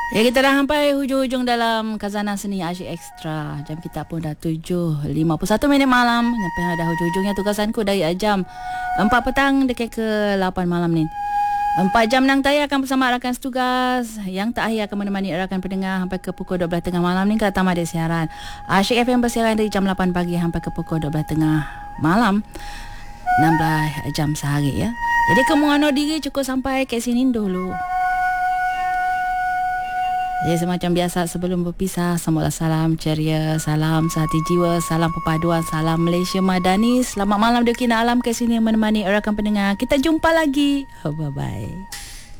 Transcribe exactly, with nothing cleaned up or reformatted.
Ya, kita dah sampai hujung-hujung dalam Khazanah Seni Asyik Ekstra. Jam kita pun dah tujuh lima puluh satu minit malam. Sampai dah hujung-hujungnya tugasanku dari jam empat petang dekat ke lapan malam ni. Empat jam nang tayar akan bersama rakan setugas. Yang terakhir akan menemani rakan pendengar sampai ke pukul dua belas tengah malam ni ke tamat dari siaran. Asyik F M bersiaran dari jam lapan pagi sampai ke pukul dua belas tengah malam. enam belas jam sehari ya. Jadi kamu anu diri cukup sampai ke sini dulu. Ya, semacam biasa sebelum berpisah, semoga salam ceria, salam sehati jiwa, salam perpaduan, salam Malaysia Madani. Selamat malam Dekina Alam ke sini menemani rakan pendengar. Kita jumpa lagi. Bye-bye.